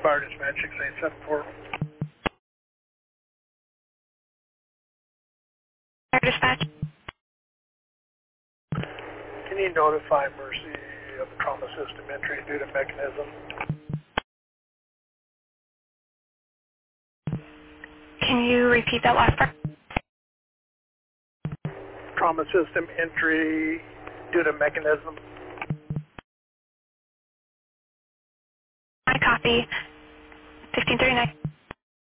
Fire Dispatch 6874. Fire Dispatch. Can you notify Mercy of the trauma system entry due to mechanism? Can you repeat that last part? Trauma system entry due to mechanism. I copy. 1539.